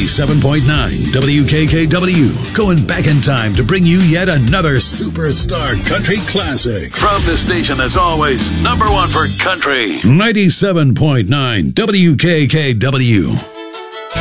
97.9 WKKW, going back in time to bring you yet another superstar country classic. From the station that's always number one for country, 97.9 WKKW.